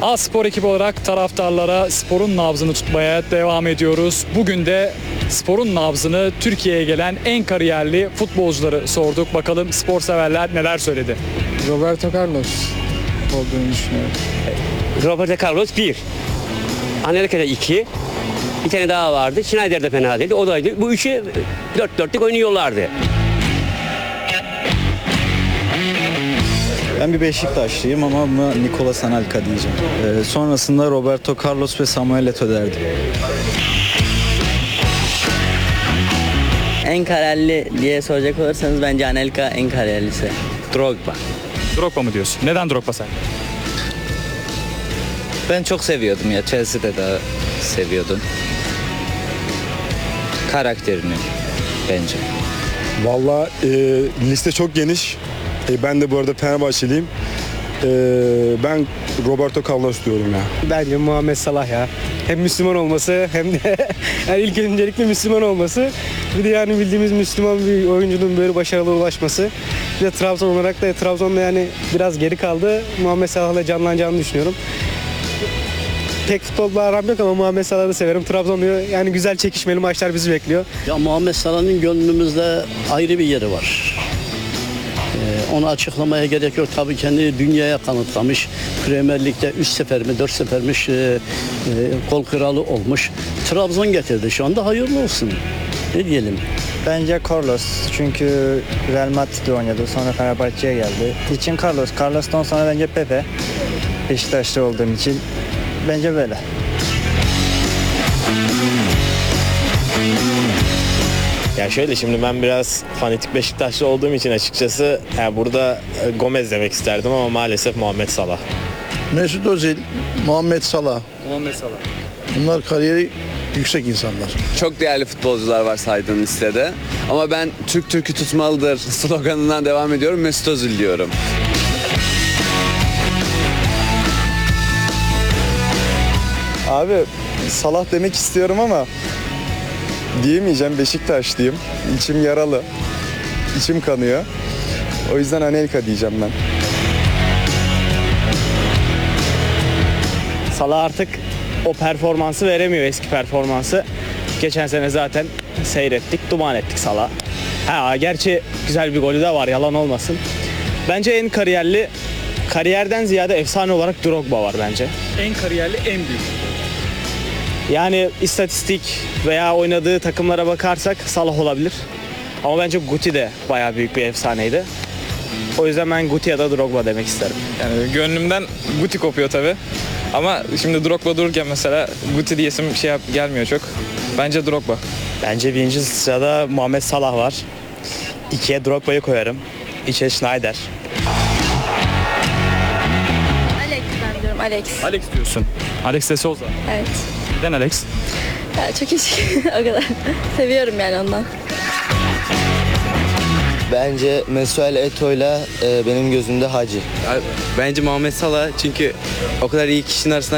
A-Spor ekibi olarak taraftarlara sporun nabzını tutmaya devam ediyoruz. Bugün de sporun nabzını Türkiye'ye gelen en kariyerli futbolcuları sorduk. Bakalım spor severler neler söyledi. Roberto Carlos olduğunu düşünüyorum. Roberto Carlos 1. Anelka da 2. Bir tane daha vardı. Schneider de fena değildi. O da bu üçü 4-4'lük oynuyorlardı. Ben bir Beşiktaşlıyım ama Nicolas Anelka diyeceğim. Sonrasında Roberto Carlos ve Samuel Eto'o derdim. En kararlı diye soracak olursanız bence Anelka en kararlısı. Drogba. Drogba mı diyorsun? Neden Drogba sen? Ben çok seviyordum ya. Chelsea'de de seviyordum. Karakterini bence. Vallahi liste çok geniş. Ben de bu arada Fenerbahçeliyim. Ben Roberto Carlos diyorum ya. Bence Muhammed Salah ya. Hem Müslüman olması hem de yani ilk öncelikle Müslüman olması. Bir de yani bildiğimiz Müslüman bir oyuncunun böyle başarılı ulaşması. Bir de Trabzon olarak da Trabzon'da yani biraz geri kaldı. Muhammed Salah'la canlanacağını düşünüyorum. Pek futbolla aram yok ama Muhammed Salah'ı severim. Trabzon'da yani güzel çekişmeli maçlar bizi bekliyor. Ya Muhammed Salah'ın gönlümüzde ayrı bir yeri var. Onu açıklamaya gerek yok. Tabii kendi dünyaya kanıtlamış. Premier Lig'de 3 sefer mi 4 sefermiş gol kralı olmuş. Trabzon getirdi şu anda, hayırlı olsun. Ne diyelim? Bence Carlos çünkü Real Madrid'de oynadı, sonra Fenerbahçe'ye geldi. İçin Carlos. Carlos'tan sonra bence Pepe. Beşiktaşlı olduğum için bence böyle. Ya şöyle, şimdi ben biraz fanatik Beşiktaşlı olduğum için açıkçası yani burada Gomez demek isterdim ama maalesef Muhammed Salah. Mesut Özil, Muhammed Salah. Muhammed Salah. Bunlar kariyeri yüksek insanlar. Çok değerli futbolcular var saydığın listede. Ama ben Türk Türk'ü tutmalıdır sloganından devam ediyorum. Mesut Özil diyorum. Abi Salah demek istiyorum ama diyemeyeceğim, Beşiktaşlıyım. İçim yaralı. İçim kanıyor. O yüzden Anelka diyeceğim ben. Salah artık o performansı veremiyor, eski performansı. Geçen sene zaten seyrettik, duman ettik Salah. Gerçi güzel bir golü de var, yalan olmasın. Bence en kariyerli, kariyerden ziyade efsane olarak Drogba var bence. En kariyerli, en büyük. Yani istatistik veya oynadığı takımlara bakarsak Salah olabilir. Ama bence Guti de bayağı büyük bir efsaneydi. O yüzden ben Guti ya da Drogba demek isterim. Yani gönlümden Guti kopuyor tabii. Ama şimdi Drogba dururken mesela Guti diyesim gelmiyor çok. Bence Drogba. Bence birinci sırada Muhammed Salah var. 2'ye Drogba'yı koyarım. 3'e Schneider. Alex ben diyorum, Alex. Alex diyorsun. Alex de Souza. Evet. Neden Alex? Ya çok iyi. O kadar. Seviyorum yani ondan. Bence Samuel Eto'yla benim gözümde Hacı. Bence Muhammed Salah, çünkü o kadar iyi kişinin arasında